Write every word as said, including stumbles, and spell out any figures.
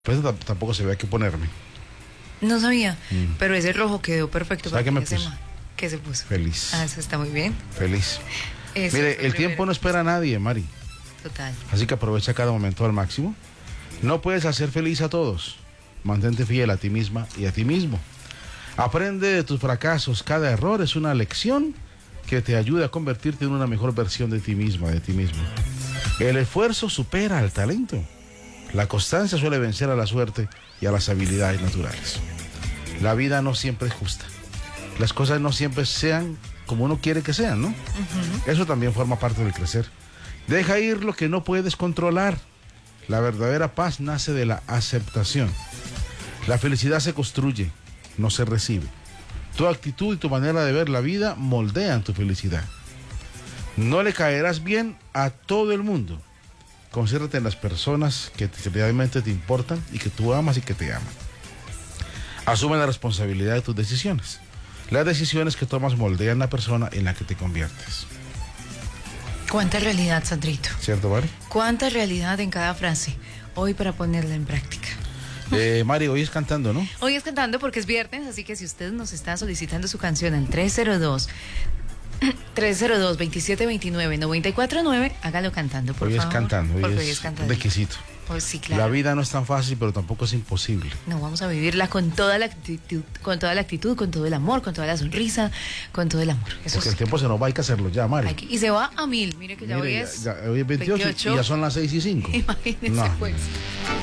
Pues tampoco se ve qué ponerme. No sabía, Mm. pero ese rojo quedó perfecto. ¿Sabe para qué me que se puse? ma- ¿Qué se puso? Feliz. Ah, eso está muy bien. Feliz. Eso Mire, es lo el primero. tiempo no espera a nadie, Mari. Total. Así que aprovecha cada momento al máximo. No puedes hacer feliz a todos. Mantente fiel a ti misma y a ti mismo. Aprende de tus fracasos. Cada error es una lección que te ayuda a convertirte en una mejor versión de ti misma, de ti mismo. El esfuerzo supera al talento. La constancia suele vencer a la suerte y a las habilidades naturales. La vida no siempre es justa. Las cosas no siempre sean como uno quiere que sean, ¿no? Uh-huh. Eso también forma parte del crecer. Deja ir lo que no puedes controlar. La verdadera paz nace de la aceptación. La felicidad se construye, no se recibe. Tu actitud y tu manera de ver la vida moldean tu felicidad. No le caerás bien a todo el mundo. Concéntrate en las personas que te, realmente te importan y que tú amas y que te aman. Asume la responsabilidad de tus decisiones. Las decisiones que tomas moldean la persona en la que te conviertes. ¿Cuánta realidad, Sandrito? ¿Cierto, Mari? ¿Cuánta realidad en cada frase? Hoy para ponerla en práctica. Eh, Mari, hoy es cantando, ¿no? Hoy es cantando porque es viernes, así que si usted nos está solicitando su canción al tres cero dos, tres cero dos, veintisiete veintinueve, noventa y cuatro nueve, hágalo cantando, por hoy favor. Es cantando, hoy porque es hoy es cantando. requisito. Pues sí, claro. La vida no es tan fácil, pero tampoco es imposible. No, vamos a vivirla con toda la actitud, con toda la actitud, con todo el amor, con toda la sonrisa, con todo el amor. Eso Porque sí. el tiempo se nos va, hay que hacerlo ya, Mari. Hay que- y se va a mil, mire que ya Mire, hoy ya- es ya- hoy es veintiocho, veintiocho. y ya son las seis y cinco. Imagínese No. pues.